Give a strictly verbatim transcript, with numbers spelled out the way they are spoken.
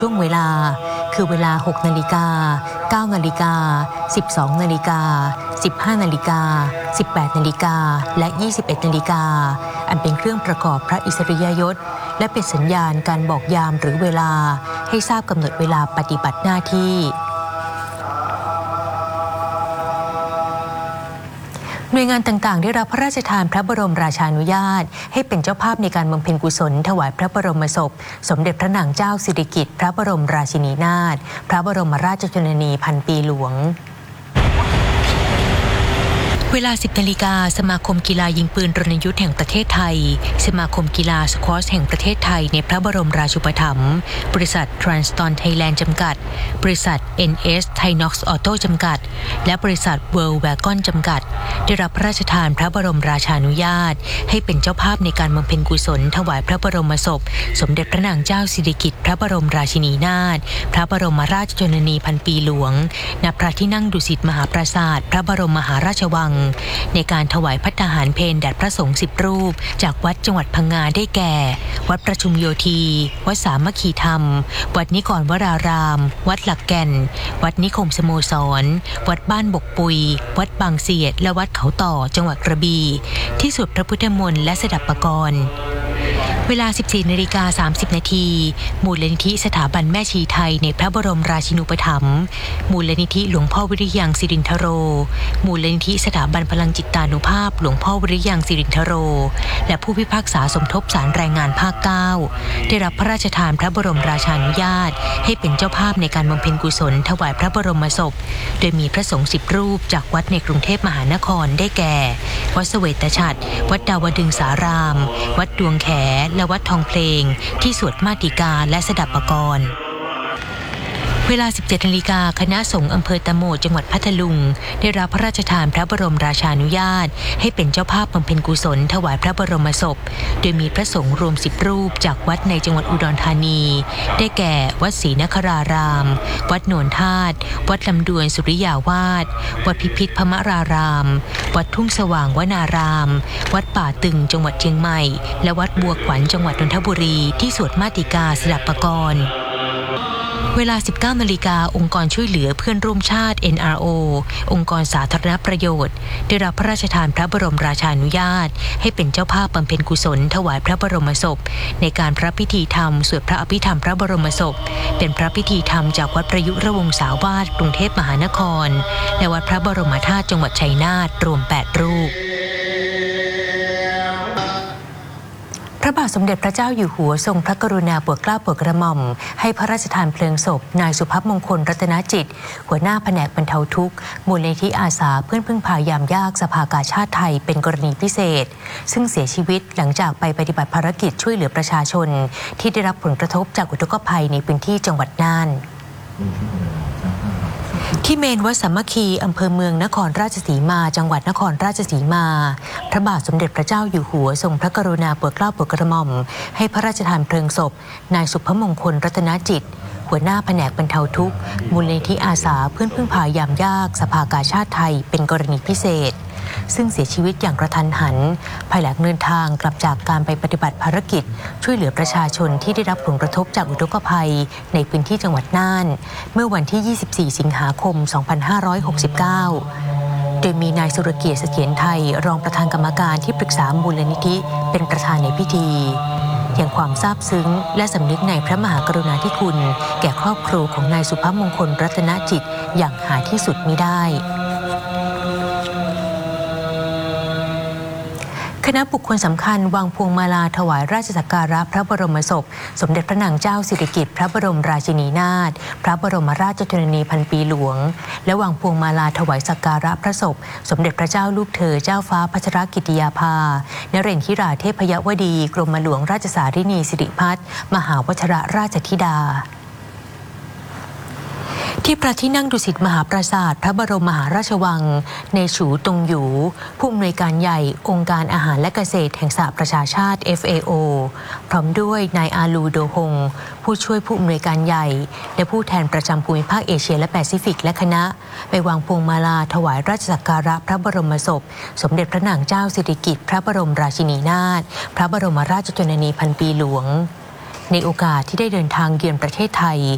ช่วงเวลาคือเวลา หกนาฬิกา เก้านาฬิกา สิบสองนาฬิกา สิบห้านาฬิกา สิบแปดนาฬิกา และ ยี่สิบเอ็ดนาฬิกา อันเป็นเครื่องประกอบพระอิสริยยศและเป็นสัญญาณการบอกยามหรือเวลาให้ทราบกำหนดเวลาปฏิบัติหน้าที่หน่วยงานต่างๆได้รับพระราชทานพระบรมราชานุญาตให้เป็นเจ้าภาพในการบำเพ็ญกุศลถวายพระบรมศพสมเด็จพระนางเจ้าสิริกิติ์พระบรมราชินีนาถพระบรมราชชนนีพันปีหลวงเวลา สิบนาฬิกาสมาคมกีฬายิงปืนรณยุทธ์แห่งประเทศไทยสมาคมกีฬาสควอชแห่งประเทศไทยในพระบรมราชูปถัมภ์บริษัท Transton Thailand จำกัดบริษัท เอ็น เอส Thai-Nox Auto จำกัดและบริษัท World Wagon จำกัดได้รับพระราชทานพระบรมราชานุญาตให้เป็นเจ้าภาพในการบำเพ็ญกุศลถวายพระบรมศพสมเด็จพระนางเจ้าสิริกิติ์พระบรมราชินีนาถพระบรมราชชนนีพันปีหลวงณพระที่นั่งดุสิตมหาปราสาทพระบรมมหาราชวังในการถวายภัตตาหารเพลแด่พระสงฆ์สิบรูปจากวัดจังหวัดพังงาได้แก่วัดประชุมโยธีวัดสามัคคีธรรมวัดนิกรวรารามวัดหลักแก่นวัดนิคมสโมสรวัดบ้านบกปุยวัดบางเสียดและวัดเขาต่อจังหวัดกระบี่ที่สวดพระพุทธมนต์และสดับปกรณ์เวลา สิบสี่นาฬิกาสามสิบนาทีมูลนิธิสถาบันแม่ชีไทยในพระบรมราชินูปถัมภ์มูลนิธิหลวงพ่อวิริยังสิรินทโรมูลนิธิสถาบันพลังจิตตานุภาพหลวงพ่อวิริยังสิรินทโรและผู้พิพากษาสมทบศาลแรงงานภาคเก้าได้รับพระราชทานพระบรมราชานุญาตให้เป็นเจ้าภาพในการบำเพ็ญกุศลถวายพระบรมศพโดยมีพระสงฆ์สิบรูปจากวัดในกรุงเทพมหานครได้แก่วัดเสวตฉัตรวัดดาวดึงสารามวัดดวงแขและวัดทองเพลงที่สวดมาติกาและสดับปกรณ์เวลา สิบเจ็ดนาฬิกาคณะสงฆ์อำเภอตะโหมดจังหวัดพัทลุงได้รับพระราชทานพระบรมราชานุญาตให้เป็นเจ้าภาพบำเพ็ญกุศลถวายพระบรมศพโดยมีพระสงฆ์รวมสิบรูปจากวัดในจังหวัดอุดรธานีได้แก่วัดศรีนครารามวัดโนนธาตุวัดลำดวนสุริยาวาสวัดพิพิธพมรารามวัดทุ่งสว่างวนารามวัดป่าตึงจังหวัดเชียงใหม่และวัดบัวขวัญจังหวัดนนทบุรีที่สวดมาติกาสดับปกรณ์เวลา สิบเก้านาฬิกาองค์กรช่วยเหลือเพื่อนร่วมชาติ เอ็น อาร์ โอ องค์กรสาธารณประโยชน์ได้รับพระราชทานพระบรมราชานุญาตให้เป็นเจ้าภาพบำเพ็ญกุศลถวายพระบรมศพในการพระพิธีธรรมสวดพระอภิธรรมพระบรมศพเป็นพระพิธีธรรมจากวัดประยุรวงศาวาสกรุงเทพมหานครและวัดพระบรมธาตุจังหวัดชัยนาทรวมแปดรูปพระบาทสมเด็จพระเจ้าอยู่หัวทรงพระกรุณาโปรดเกล้าโปรดกระหม่อมให้พระราชทานเพลิงศพนายสุภาพมงคลรัตนจิตหัวหน้าแผนกบรรเทาทุกข์มูลนิธิอาสาเพื่อนพึ่งพายามยากสภากาชาติไทยเป็นกรณีพิเศษซึ่งเสียชีวิตหลังจากไปปฏิบัติภารกิจช่วยเหลือประชาชนที่ได้รับผลกระทบจากอุทกภัยในพื้นที่จังหวัดน่านที่เมนวัดสามัคคีอำเภอเมืองนครราชสีมาจังหวัดนครราชสีมาพระบาทสมเด็จพระเจ้าอยู่หัวทรงพระกรุณาโปรดเกล้าโปรดกระหม่อมให้พระราชทานเพลิงศพนายสุภมงคลรัตนจิตหัวหน้าแผนกบรรเทาทุกข์มูลนิธิอาสาเพื่อนพึ่งพายามยากสภากาชาติไทยเป็นกรณีพิเศษซึ่งเสียชีวิตอย่างกระทันหันภายหลังเดินทางกลับจากการไปปฏิบัติภารกิจช่วยเหลือประชาชนที่ได้รับผลกระทบจากอุทกภัยในพื้นที่จังหวัดน่านเมื่อวันที่ ยี่สิบสี่ สิงหาคม สองพันห้าร้อยหกสิบเก้า โดยมีนายสุรเกียรติเสถียรไทยรองประธานกรรมการที่ปรึกษามูลนิธิเป็นประธานในพิธีอย่างความซาบซึ้งและสำนึกในพระมหากรุณาธิคุณแก่ครอบครัวของนายสุภาพมงคลรัตนจิตอย่างหาที่สุดมิได้คณะบุคคลสำคัญวางพวงมาลาถวายราชสักการะพระบรมศพสมเด็จพระนางเจ้าสิริกิติ์พระบรมราชินีนาถพระบรมราชชนนีพันปีหลวงและวางพวงมาลาถวายสักการะพระศพสมเด็จพระเจ้าลูกเธอเจ้าฟ้าพัชรกิติยาภานเรนทิราเทพยวดีกรมหลวงราชสารินีสิริพัฒน์มหาวชิรราชธิดาที่พระที่นั่งดุสิตมหาปราสาทพระบรมมหาราชวังในฉูตงหยูผู้อำนวยการใหญ่องค์การอาหารและเกษตรแห่งสหประชาชาติ เอฟ เอ โอ พร้อมด้วยนายอาลูโดฮงผู้ช่วยผู้อำนวยการใหญ่และผู้แทนประจำภูมิภาคเอเชียและแปซิฟิกและคณะไปวางพวงมาลาถวายราชสักการะพระบรมศพสมเด็จพระนางเจ้าสิริกิติ์พระบรมราชินีนาถพระบรมราชชนนีพันปีหลวง ในโอกาสที่ได้เดินทางเยือนประเทศไทย